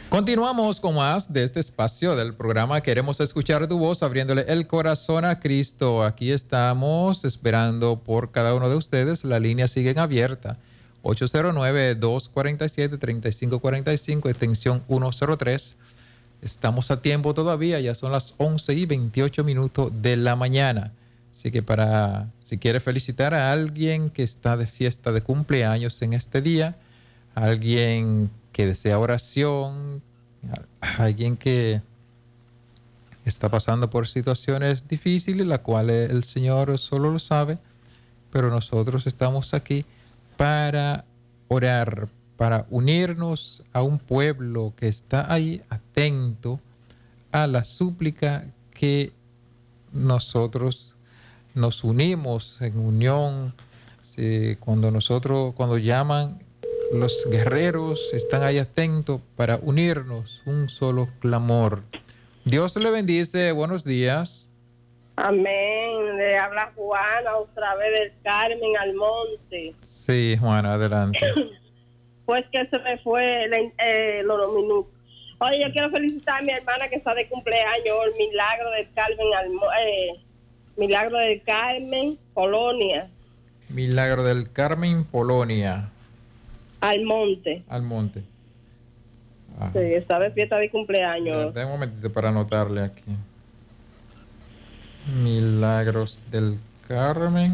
Continuamos con más de este espacio del programa. Queremos escuchar tu voz, abriéndole el corazón a Cristo. Aquí estamos esperando por cada uno de ustedes. La línea sigue abierta. 809-247-3545, extensión 103. Estamos a tiempo todavía, ya son las 11:28 de la mañana. Así que si quiere felicitar a alguien que está de fiesta de cumpleaños en este día, a alguien que desea oración, a alguien que está pasando por situaciones difíciles, las cuales el Señor solo lo sabe, pero nosotros estamos aquí para orar, para unirnos a un pueblo que está ahí atento a la súplica que nosotros nos unimos en unión. Cuando llaman, los guerreros están ahí atentos para unirnos, un solo clamor. Dios le bendice, buenos días. Amén. Le habla Juana otra vez del Carmen Almonte. Sí, Juana, adelante. Pues que se me fue los minutos. Oye, yo quiero felicitar a mi hermana que está de cumpleaños, el Milagro del Carmen, Polonia. Milagro del Carmen, Polonia. Almonte. Ajá. Sí, está de fiesta de cumpleaños. Dame un momentito para anotarle aquí. Milagros del Carmen,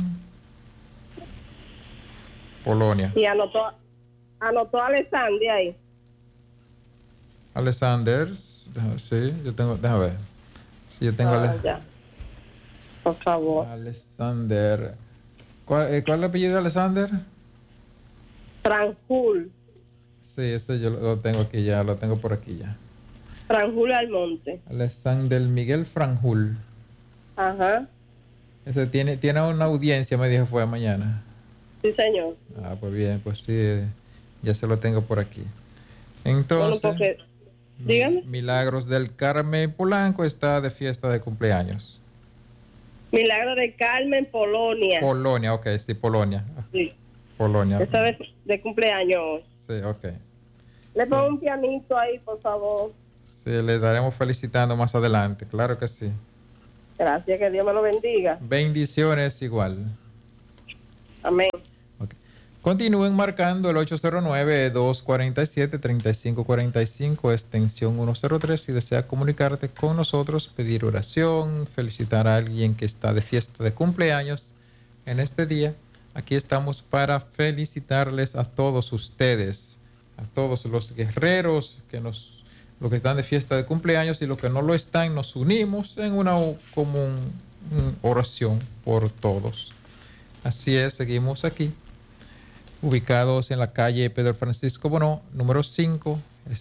Polonia. Y anotó a Alessandria ahí. Alexander, sí, déjame ver. Sí, yo tengo ya. Por favor. Alexander. ¿Cuál es el apellido de Alexander? Franjul. Sí, ese yo lo tengo aquí ya, lo tengo por aquí ya. Franjul Almonte. Alexander Miguel Franjul. Ajá. Ese tiene una audiencia, me dijo, fue mañana. Sí, señor. Pues bien, pues sí, ya se lo tengo por aquí. Entonces, bueno, dígame. Milagros del Carmen Polanco está de fiesta de cumpleaños. Milagro del Carmen, Polonia. Polonia, ok, sí, Polonia. Sí. Polonia. Está de cumpleaños. Sí, ok. Le pongo un pianito ahí, por favor. Sí, le daremos felicitando más adelante, claro que sí. Gracias, que Dios me lo bendiga. Bendiciones igual. Amén. Okay. Continúen marcando el 809-247-3545, extensión 103, si desea comunicarte con nosotros, pedir oración, felicitar a alguien que está de fiesta de cumpleaños en este día. Aquí estamos para felicitarles a todos ustedes, a todos los guerreros los que están de fiesta de cumpleaños y los que no lo están, nos unimos en una común oración por todos. Así es, seguimos aquí, ubicados en la calle Pedro Francisco Bonó, número 5,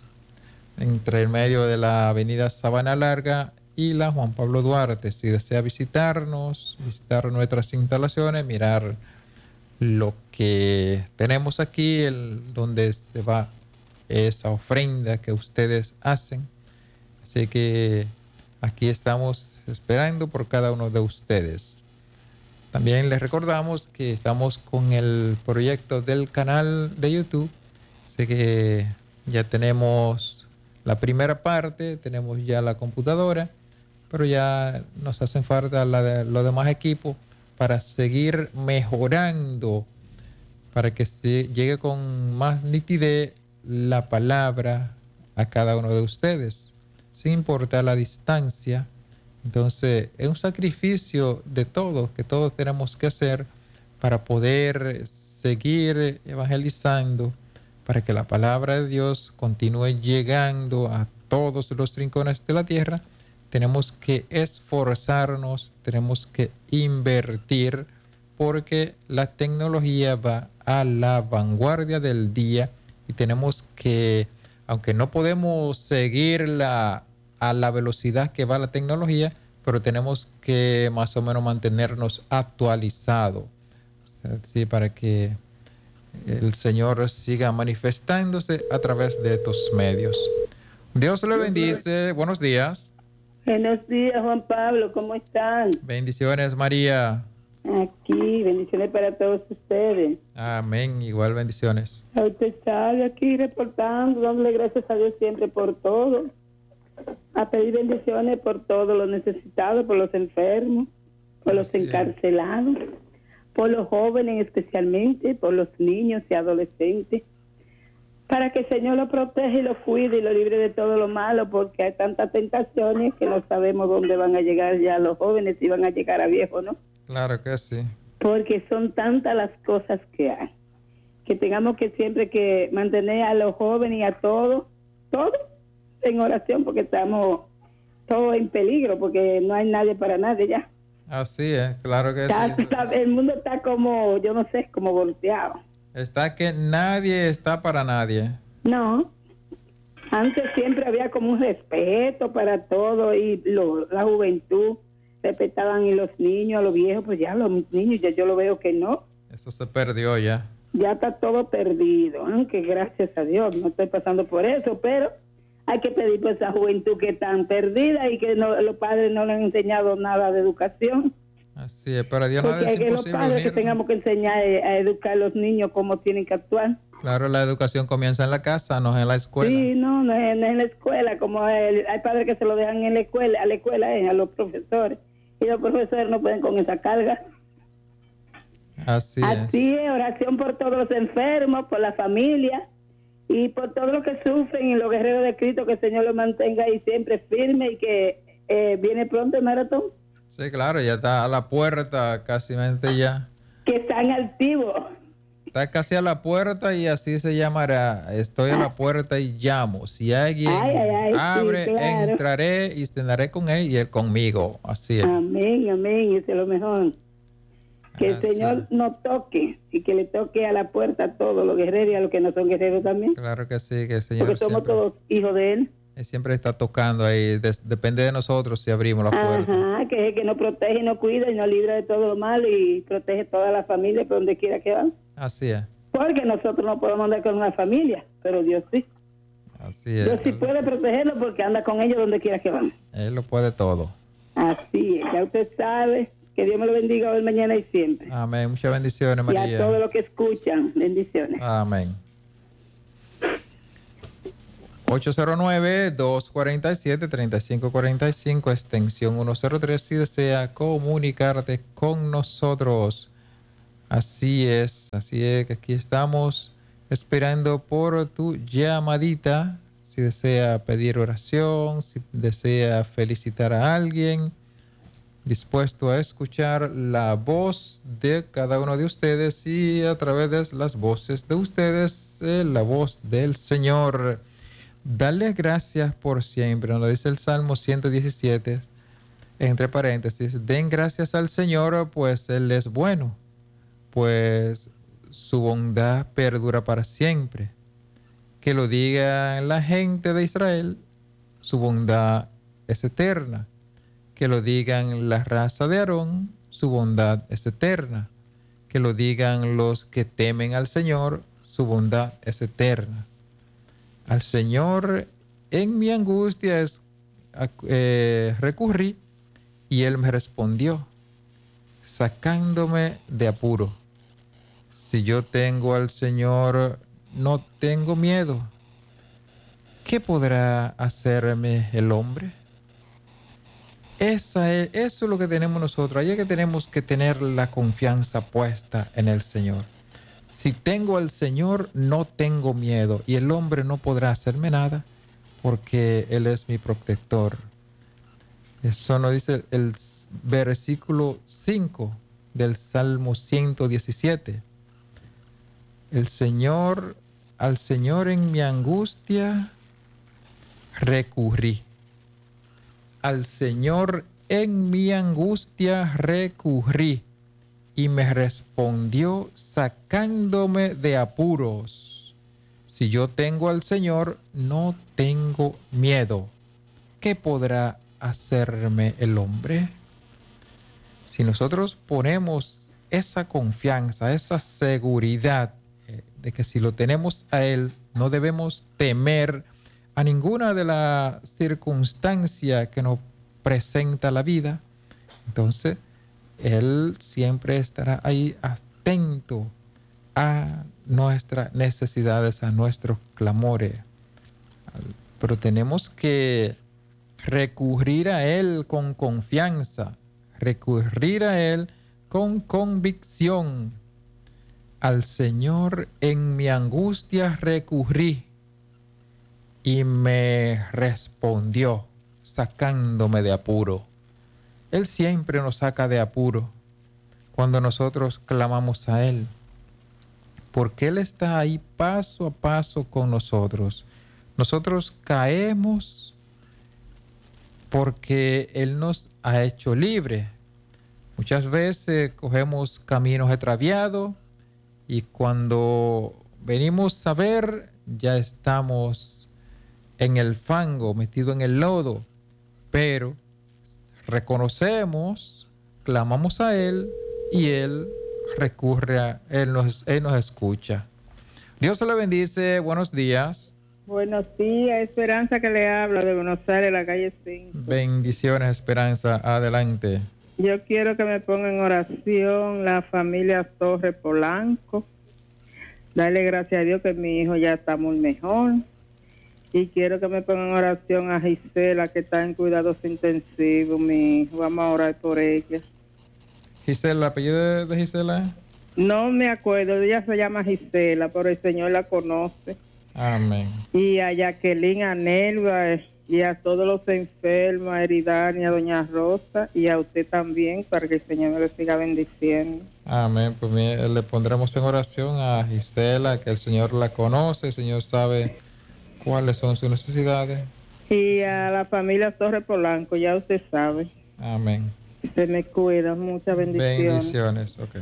entre el medio de la avenida Sabana Larga y la Juan Pablo Duarte. Si desea visitar nuestras instalaciones, mirar lo que tenemos aquí, donde se va esa ofrenda que ustedes hacen. Así que aquí estamos esperando por cada uno de ustedes. También les recordamos que estamos con el proyecto del canal de YouTube. Así que ya tenemos la primera parte, tenemos ya la computadora, pero ya nos hacen falta los demás equipos para seguir mejorando, para que se llegue con más nitidez la palabra a cada uno de ustedes, sin importar la distancia. Entonces, es un sacrificio de todos, que todos tenemos que hacer para poder seguir evangelizando, para que la palabra de Dios continúe llegando a todos los rincones de la tierra. Tenemos que esforzarnos, tenemos que invertir, porque la tecnología va a la vanguardia del día y tenemos que, aunque no podemos seguirla a la velocidad que va la tecnología, pero tenemos que más o menos mantenernos actualizados, ¿sí? Para que el Señor siga manifestándose a través de estos medios. Dios le bendice. Buenos días. Buenos días, Juan Pablo. ¿Cómo están? Bendiciones, María. Aquí, bendiciones. bendiciones para todos ustedes. Amén. Igual bendiciones. Usted sale aquí reportando, dándole gracias a Dios siempre por todo. A pedir bendiciones por todos los necesitados, por los enfermos, por los encarcelados, por los jóvenes especialmente, por los niños y adolescentes, para que el Señor los proteja y los cuide y los libre de todo lo malo, porque hay tantas tentaciones que no sabemos dónde van a llegar ya los jóvenes, si van a llegar a viejos, ¿no? Claro que sí. Porque son tantas las cosas que hay, que tengamos que siempre que mantener a los jóvenes y a todos en oración, porque estamos todos en peligro, porque no hay nadie para nadie ya. Así es, claro que sí. El mundo está como, yo no sé, como volteado. Está que nadie está para nadie. No, antes siempre había como un respeto para todo y la juventud respetaban y los niños, a los viejos, pues ya los niños, ya yo lo veo que no. Eso se perdió ya. Ya está todo perdido, aunque gracias a Dios no estoy pasando por eso, pero hay que pedir por esa juventud que están perdida y que los padres no le han enseñado nada de educación. Así es, pero Dios nada es imposible. Porque los padres que tengamos que enseñar a educar a los niños cómo tienen que actuar. Claro, la educación comienza en la casa, no en la escuela. Sí, no es en la escuela, como hay padres que se lo dejan en la escuela, a los profesores, y los profesores no pueden con esa carga. Así es, oración por todos los enfermos, por la familia, y por todos los que sufren y los guerreros de Cristo, que el Señor los mantenga ahí siempre firme y que viene pronto el maratón. Sí, claro, ya está a la puerta, casi ya. Que están activos. Está casi a la puerta y así se llamará. Estoy a la puerta y llamo. Si alguien abre, sí, claro, entraré y cenaré con él y él conmigo. Así es. Amén, amén, eso es lo mejor. Que el Señor nos toque y que le toque a la puerta a todos los guerreros y a los que no son guerreros también. Claro que sí, que el Señor porque somos todos hijos de Él. Él siempre está tocando ahí, depende de nosotros si abrimos la puerta. Ajá, que es el que nos protege y nos cuida y nos libra de todo lo malo y protege toda la familia por donde quiera que van. Así es. Porque nosotros no podemos andar con una familia, pero Dios sí. Así es. Dios sí puede protegerlos porque anda con ellos donde quiera que van. Él lo puede todo. Así es, ya usted sabe. Que Dios me lo bendiga hoy, mañana y siempre. Amén. Muchas bendiciones, María. Y a todos los que escuchan, bendiciones. Amén. 809-247-3545, extensión 103, si desea comunicarte con nosotros. Así es, que aquí estamos esperando por tu llamadita. Si desea pedir oración, si desea felicitar a alguien, dispuesto a escuchar la voz de cada uno de ustedes y a través de las voces de ustedes, la voz del Señor. Dale gracias por siempre, nos lo dice el Salmo 117, entre paréntesis, den gracias al Señor, pues Él es bueno, pues su bondad perdura para siempre. Que lo diga la gente de Israel, su bondad es eterna. Que lo digan la raza de Aarón, su bondad es eterna. Que lo digan los que temen al Señor, su bondad es eterna. Al Señor en mi angustia recurrí y Él me respondió, sacándome de apuro. Si yo tengo al Señor, no tengo miedo. ¿Qué podrá hacerme el hombre? Eso es lo que tenemos nosotros. Ahí es que tenemos que tener la confianza puesta en el Señor. Si tengo al Señor, no tengo miedo. Y el hombre no podrá hacerme nada porque Él es mi protector. Eso nos dice el versículo 5 del Salmo 117. Al Señor en mi angustia recurrí. Al Señor en mi angustia recurrí y me respondió sacándome de apuros. Si yo tengo al Señor, no tengo miedo. ¿Qué podrá hacerme el hombre? Si nosotros ponemos esa confianza, esa seguridad de que si lo tenemos a Él, no debemos temer a ninguna de las circunstancias que nos presenta la vida, entonces Él siempre estará ahí atento a nuestras necesidades, a nuestros clamores. Pero tenemos que recurrir a Él con confianza, recurrir a Él con convicción. Al Señor en mi angustia recurrí y me respondió, sacándome de apuro. Él siempre nos saca de apuro cuando nosotros clamamos a Él, porque Él está ahí paso a paso con nosotros. Nosotros caemos porque Él nos ha hecho libre. Muchas veces cogemos caminos extraviados y cuando venimos a ver ya estamos en el fango, metido en el lodo, pero reconocemos, clamamos a Él y Él recurre a Él, nos escucha. Dios se le bendice, buenos días. Buenos días, Esperanza que le habla de Buenos Aires, la calle 5. Bendiciones, Esperanza, adelante. Yo quiero que me ponga en oración la familia Torres Polanco. Darle gracias a Dios que mi hijo ya está muy mejor. Y quiero que me pongan en oración a Gisela, que está en cuidados intensivos, mi hijo. Vamos a orar por ella. Gisela, ¿el apellido de Gisela? No me acuerdo, ella se llama Gisela, pero el Señor la conoce. Amén. Y a Jacqueline, a Nelva, y a todos los enfermos, a Eridania, a Doña Rosa, y a usted también, para que el Señor me lo siga bendiciendo. Amén. Pues le pondremos en oración a Gisela, que el Señor la conoce, el Señor sabe cuáles son sus necesidades. Y a la familia Torres Polanco, ya usted sabe. Amén. Se me cuida, muchas bendiciones. Bendiciones, ok.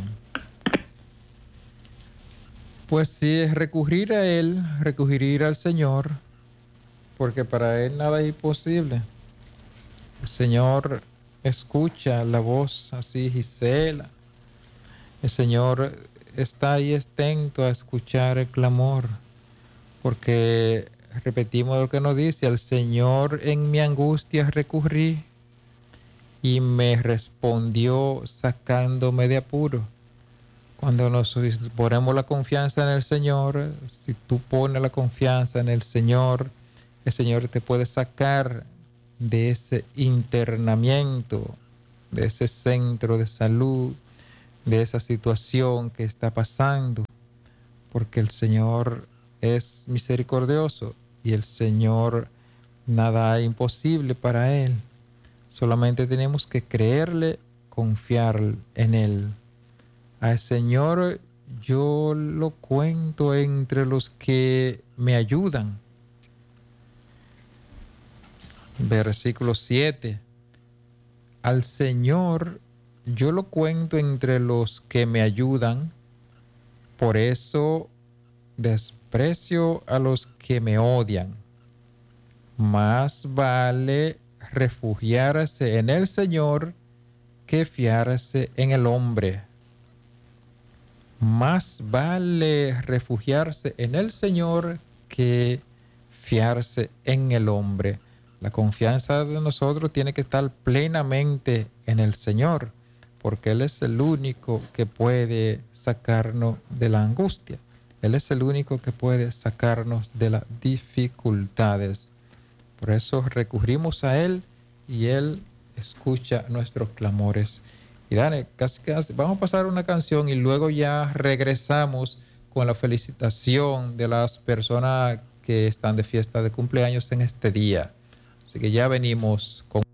Pues sí, es recurrir a Él, recurrir al Señor, porque para Él nada es imposible. El Señor escucha la voz así, Gisela. El Señor está ahí atento a escuchar el clamor, porque repetimos lo que nos dice, al Señor en mi angustia recurrí y me respondió sacándome de apuro. Cuando nos ponemos la confianza en el Señor, si tú pones la confianza en el Señor te puede sacar de ese internamiento, de ese centro de salud, de esa situación que está pasando, porque el Señor es misericordioso y el Señor nada es imposible para Él. Solamente tenemos que creerle, confiar en Él. Al Señor yo lo cuento entre los que me ayudan. Versículo 7. Al Señor yo lo cuento entre los que me ayudan, por eso desprecio a los que me odian. Más vale refugiarse en el Señor que fiarse en el hombre. Más vale refugiarse en el Señor que fiarse en el hombre. La confianza de nosotros tiene que estar plenamente en el Señor, porque Él es el único que puede sacarnos de la angustia. Él es el único que puede sacarnos de las dificultades. Por eso recurrimos a Él y Él escucha nuestros clamores. Y Dani, casi vamos a pasar una canción y luego ya regresamos con la felicitación de las personas que están de fiesta de cumpleaños en este día. Así que ya venimos con